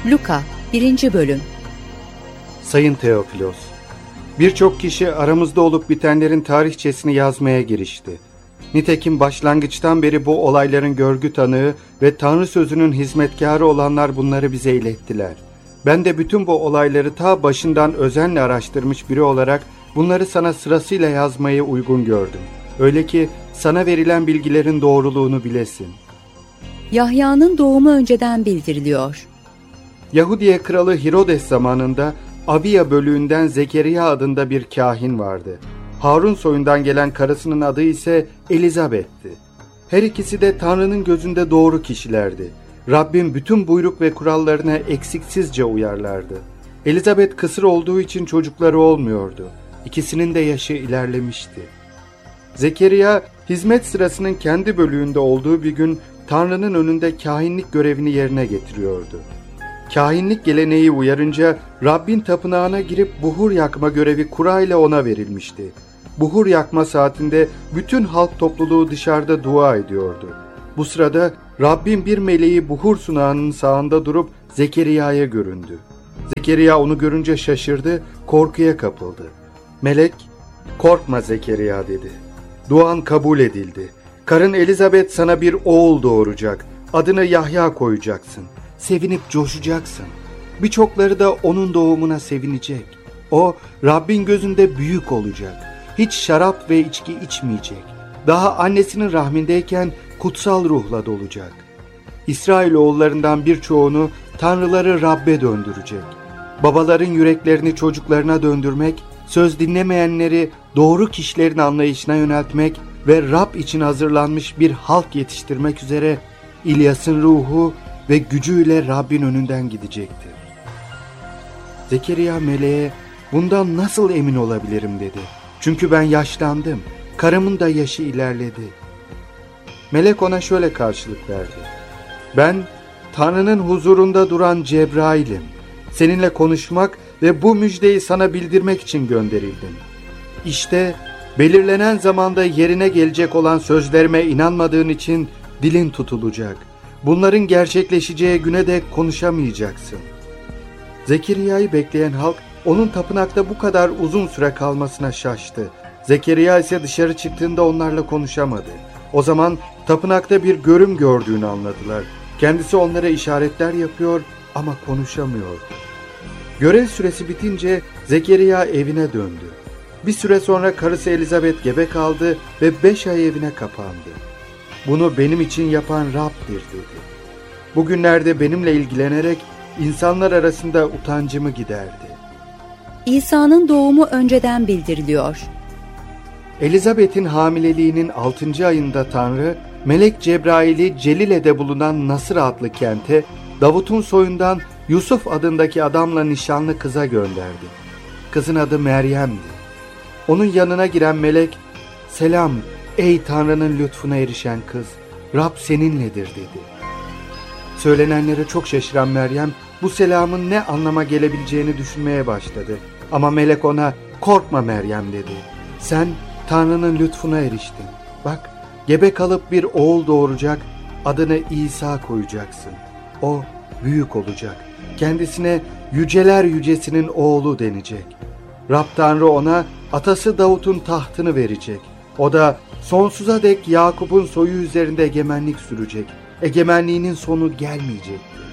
Luka 1. Bölüm. Sayın Teofilos, birçok kişi aramızda olup bitenlerin tarihçesini yazmaya girişti. Nitekim başlangıçtan beri bu olayların görgü tanığı ve Tanrı sözünün hizmetkarı olanlar bunları bize ilettiler. Ben de bütün bu olayları ta başından özenle araştırmış biri olarak bunları sana sırasıyla yazmayı uygun gördüm. Öyle ki sana verilen bilgilerin doğruluğunu bilesin. Yahya'nın doğumu önceden bildiriliyor. Yahudiye kralı Herodes zamanında Abiya bölüğünden Zekeriya adında bir kahin vardı. Harun soyundan gelen karısının adı ise Elizabeth'ti. Her ikisi de Tanrı'nın gözünde doğru kişilerdi. Rabbin bütün buyruk ve kurallarına eksiksizce uyarlardı. Elizabeth kısır olduğu için çocukları olmuyordu. İkisinin de yaşı ilerlemişti. Zekeriya hizmet sırasının kendi bölüğünde olduğu bir gün Tanrı'nın önünde kahinlik görevini yerine getiriyordu. Kahinlik geleneği uyarınca Rabbin tapınağına girip buhur yakma görevi kura ile ona verilmişti. Buhur yakma saatinde bütün halk topluluğu dışarıda dua ediyordu. Bu sırada Rabbin bir meleği buhur sunağının sağında durup Zekeriya'ya göründü. Zekeriya onu görünce şaşırdı, korkuya kapıldı. Melek, "Korkma Zekeriya," dedi. "Duan kabul edildi. Karın Elizabeth sana bir oğul doğuracak. Adını Yahya koyacaksın. Sevinip coşacaksın. Birçokları da onun doğumuna sevinecek. O, Rabbin gözünde büyük olacak. Hiç şarap ve içki içmeyecek. Daha annesinin rahmindeyken kutsal ruhla dolacak. İsrailoğullarından birçoğunu tanrıları Rabbe döndürecek. Babaların yüreklerini çocuklarına döndürmek, söz dinlemeyenleri doğru kişilerin anlayışına yöneltmek ve Rab için hazırlanmış bir halk yetiştirmek üzere İlyas'ın ruhu ve gücüyle Rabbin önünden gidecektir." Zekeriya meleğe, "Bundan nasıl emin olabilirim?" dedi. "Çünkü ben yaşlandım, karımın da yaşı ilerledi." Melek ona şöyle karşılık verdi: "Ben Tanrı'nın huzurunda duran Cebrail'im. Seninle konuşmak ve bu müjdeyi sana bildirmek için gönderildim. İşte belirlenen zamanda yerine gelecek olan sözlerime inanmadığın için dilin tutulacak. Bunların gerçekleşeceği güne dek konuşamayacaksın." Zekeriya'yı bekleyen halk onun tapınakta bu kadar uzun süre kalmasına şaştı. Zekeriya ise dışarı çıktığında onlarla konuşamadı. O zaman tapınakta bir görüm gördüğünü anladılar. Kendisi onlara işaretler yapıyor ama konuşamıyordu. Görev süresi bitince Zekeriya evine döndü. Bir süre sonra karısı Elizabeth gebe kaldı ve 5 ay evine kapandı. "Bunu benim için yapan Rab'dir," dedi. "Bugünlerde benimle ilgilenerek insanlar arasında utancımı giderdi." İsa'nın doğumu önceden bildiriliyor. Elizabeth'in hamileliğinin 6. ayında Tanrı, Melek Cebrail'i Celile'de bulunan Nasır adlı kente, Davut'un soyundan Yusuf adındaki adamla nişanlı kıza gönderdi. Kızın adı Meryem'di. Onun yanına giren melek, "Selam ey Tanrı'nın lütfuna erişen kız, Rab seninledir," dedi. Söylenenlere çok şaşıran Meryem, bu selamın ne anlama gelebileceğini düşünmeye başladı. Ama melek ona, "Korkma Meryem," dedi. "Sen Tanrı'nın lütfuna eriştin. Bak, gebe kalıp bir oğul doğuracak, adını İsa koyacaksın. O büyük olacak. Kendisine yüceler yücesinin oğlu denecek. Rab Tanrı ona atası Davut'un tahtını verecek. O da sonsuza dek Yakup'un soyu üzerinde egemenlik sürecek. Egemenliğinin sonu gelmeyecektir."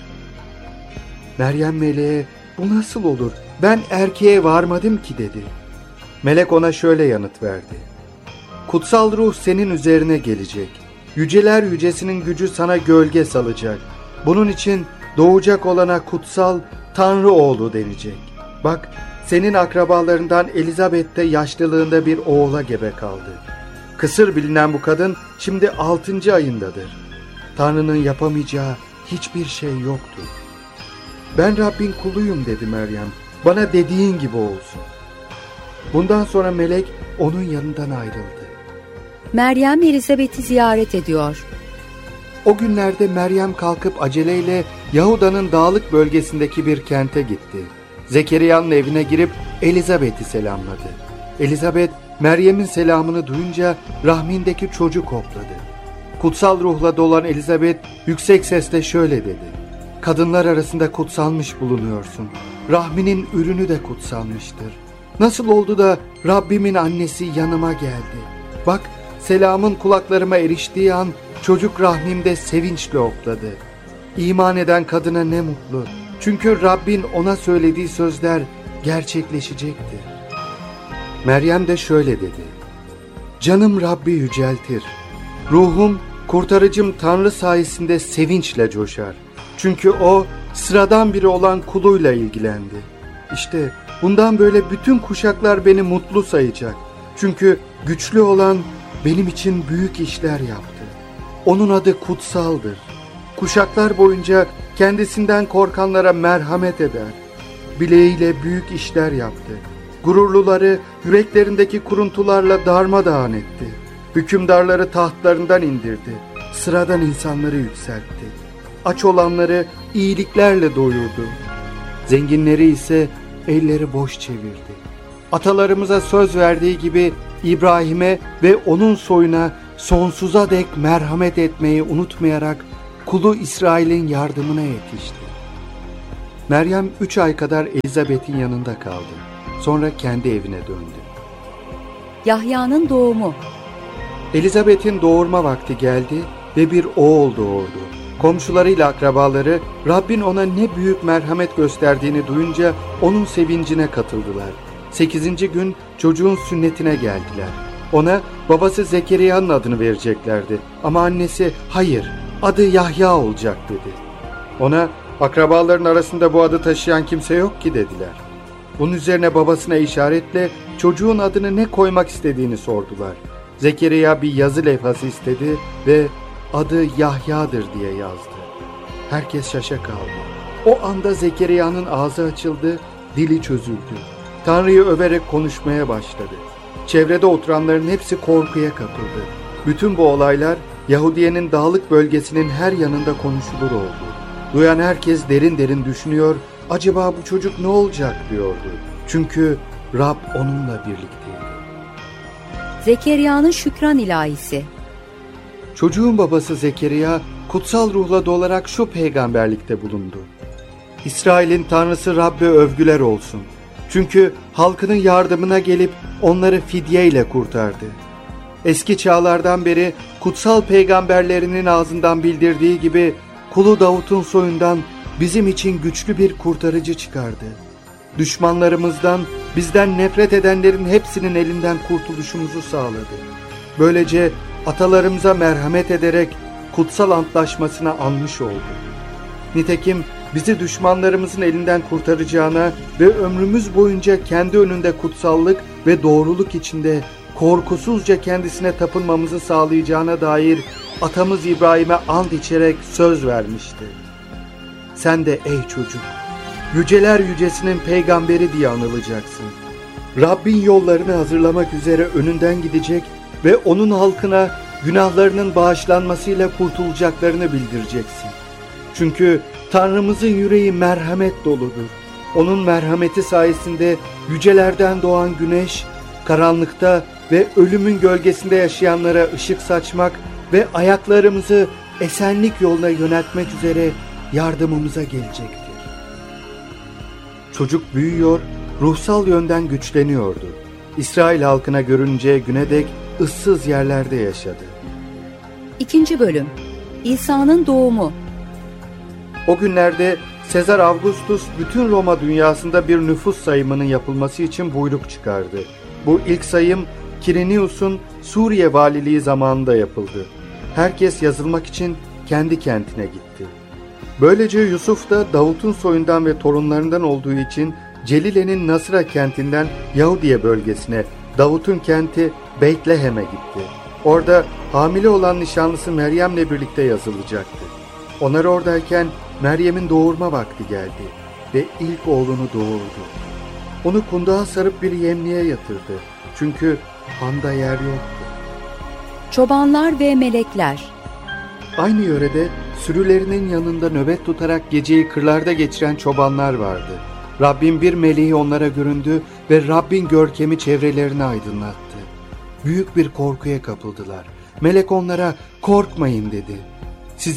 Meryem meleğe, "Bu nasıl olur? Ben erkeğe varmadım ki," dedi. Melek ona şöyle yanıt verdi: "Kutsal ruh senin üzerine gelecek. Yüceler yücesinin gücü sana gölge salacak. Bunun için doğacak olana kutsal Tanrı oğlu denecek. Bak, senin akrabalarından Elizabeth de yaşlılığında bir oğula gebe kaldı. Kısır bilinen bu kadın şimdi 6. ayındadır. Tanrı'nın yapamayacağı hiçbir şey yoktur." "Ben Rabbin kuluyum," dedi Meryem. "Bana dediğin gibi olsun." Bundan sonra melek onun yanından ayrıldı. Meryem Elizabeth'i ziyaret ediyor. O günlerde Meryem kalkıp aceleyle Yahuda'nın dağlık bölgesindeki bir kente gitti. Zekeriya'nın evine girip Elizabeth'i selamladı. Elizabeth, Meryem'in selamını duyunca rahmindeki çocuk hopladı. Kutsal ruhla dolan Elizabeth yüksek sesle şöyle dedi: kadınlar arasında kutsalmış bulunuyorsun. Rahminin ürünü de kutsalmıştır. Nasıl oldu da Rabbimin annesi yanıma geldi? Bak, selamın kulaklarıma eriştiği an çocuk rahmimde sevinçle hopladı. İman eden kadına ne mutlu. Çünkü Rabbin ona söylediği sözler gerçekleşecektir. Meryem de şöyle dedi: Canım Rabbi yüceltir. Ruhum kurtarıcım Tanrı sayesinde sevinçle coşar. Çünkü o sıradan biri olan kuluyla ilgilendi. İşte bundan böyle bütün kuşaklar beni mutlu sayacak. Çünkü güçlü olan benim için büyük işler yaptı. Onun adı kutsaldır. Kuşaklar boyunca kendisinden korkanlara merhamet eder. Bileğiyle büyük işler yaptı. Gururluları yüreklerindeki kuruntularla darmadağın etti. Hükümdarları tahtlarından indirdi. Sıradan insanları yükseltti. Aç olanları iyiliklerle doyurdu. Zenginleri ise elleri boş çevirdi. Atalarımıza söz verdiği gibi İbrahim'e ve onun soyuna sonsuza dek merhamet etmeyi unutmayarak kulu İsrail'in yardımına yetişti. Meryem 3 ay kadar Elizabeth'in yanında kaldı. Sonra kendi evine döndü. Yahya'nın doğumu. Elizabeth'in doğurma vakti geldi ve bir oğul doğurdu. Komşularıyla akrabaları Rabbin ona ne büyük merhamet gösterdiğini duyunca onun sevincine katıldılar. 8. gün çocuğun sünnetine geldiler. Ona babası Zekeriya'nın adını vereceklerdi. Ama annesi hayır, adı Yahya olacak dedi. Ona akrabaların arasında bu adı taşıyan kimse yok ki dediler. Bunun üzerine babasına işaretle çocuğun adını ne koymak istediğini sordular. Zekeriya bir yazı levhası istedi ve adı Yahya'dır diye yazdı. Herkes şaşa kaldı. O anda Zekeriya'nın ağzı açıldı, dili çözüldü. Tanrı'yı överek konuşmaya başladı. Çevrede oturanların hepsi korkuya kapıldı. Bütün bu olaylar Yahudiye'nin dağlık bölgesinin her yanında konuşulur oldu. Duyan herkes derin derin düşünüyor, acaba bu çocuk ne olacak diyordu. Çünkü Rab onunla birlikteydi. Zekeriya'nın şükran ilahisi. Çocuğun babası Zekeriya kutsal ruhla dolarak şu peygamberlikte bulundu. İsrail'in Tanrısı Rabbe övgüler olsun. Çünkü halkının yardımına gelip onları fidye ile kurtardı. Eski çağlardan beri kutsal peygamberlerinin ağzından bildirdiği gibi kulu Davut'un soyundan bizim için güçlü bir kurtarıcı çıkardı. Düşmanlarımızdan, bizden nefret edenlerin hepsinin elinden kurtuluşumuzu sağladı. Böylece atalarımıza merhamet ederek kutsal antlaşmasına anmış oldu. Nitekim bizi düşmanlarımızın elinden kurtaracağına ve ömrümüz boyunca kendi önünde kutsallık ve doğruluk içinde korkusuzca kendisine tapınmamızı sağlayacağına dair atamız İbrahim'e ant içerek söz vermişti. Sen de ey çocuk, yüceler yücesinin peygamberi diye anılacaksın. Rabbin yollarını hazırlamak üzere önünden gidecek ve onun halkına günahlarının bağışlanmasıyla kurtulacaklarını bildireceksin. Çünkü Tanrımızın yüreği merhamet doludur. Onun merhameti sayesinde yücelerden doğan güneş, karanlıkta ve ölümün gölgesinde yaşayanlara ışık saçmak ve ayaklarımızı esenlik yoluna yöneltmek üzere yardımımıza gelecektir. Çocuk büyüyor, ruhsal yönden güçleniyordu. İsrail halkına görüneceği güne dek ıssız yerlerde yaşadı. 2. bölüm. İsa'nın doğumu. O günlerde Sezar Augustus bütün Roma dünyasında bir nüfus sayımının yapılması için buyruk çıkardı. Bu ilk sayım Kirinius'un Suriye valiliği zamanında yapıldı. Herkes yazılmak için kendi kentine gitti. Böylece Yusuf da Davut'un soyundan ve torunlarından olduğu için Celile'nin Nasıra kentinden Yahudiye bölgesine, Davut'un kenti Beytlehem'e gitti. Orada hamile olan nişanlısı Meryem'le birlikte yazılacaktı. Onlar oradayken Meryem'in doğurma vakti geldi ve ilk oğlunu doğurdu. Onu kundağa sarıp bir yemliğe yatırdı. Çünkü handa yer yoktu. Çobanlar ve melekler. Aynı yörede sürülerinin yanında nöbet tutarak geceyi kırlarda geçiren çobanlar vardı. Rabbin bir meleği onlara göründü ve Rabbin görkemi çevrelerini aydınlattı. Büyük bir korkuya kapıldılar. Melek onlara korkmayın dedi. Size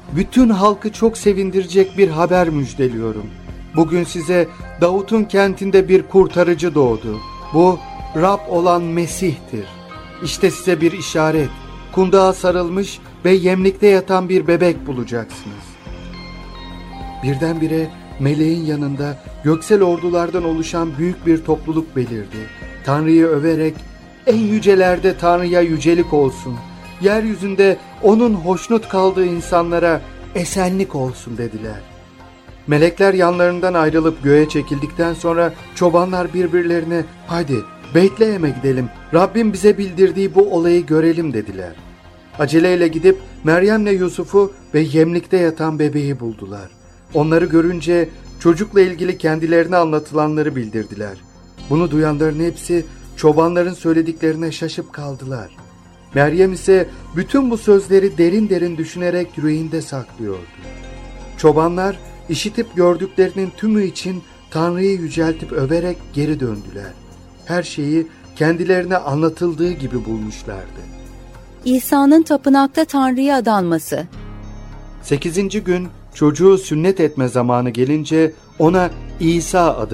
bütün halkı çok sevindirecek bir haber müjdeliyorum. Bugün size Davut'un kentinde bir kurtarıcı doğdu. Bu Rab olan Mesih'tir. İşte size bir işaret. Kundağa sarılmış ve yemlikte yatan bir bebek bulacaksınız. Birdenbire meleğin yanında göksel ordulardan oluşan büyük bir topluluk belirdi. Tanrı'yı överek, en yücelerde Tanrı'ya yücelik olsun, yeryüzünde onun hoşnut kaldığı insanlara esenlik olsun dediler. Melekler yanlarından ayrılıp göğe çekildikten sonra çobanlar birbirlerine "Hadi Betlehem'e gidelim, Rabbim bize bildirdiği bu olayı görelim" dediler. Aceleyle gidip Meryem'le Yusuf'u ve yemlikte yatan bebeği buldular. Onları görünce çocukla ilgili kendilerine anlatılanları bildirdiler. Bunu duyanların hepsi çobanların söylediklerine şaşıp kaldılar. Meryem ise bütün bu sözleri derin derin düşünerek yüreğinde saklıyordu. Çobanlar işitip gördüklerinin tümü için Tanrı'yı yüceltip överek geri döndüler. Her şeyi kendilerine anlatıldığı gibi bulmuşlardı. İsa'nın tapınakta Tanrı'ya adanması. 8. gün çocuğu sünnet etme zamanı gelince ona İsa adı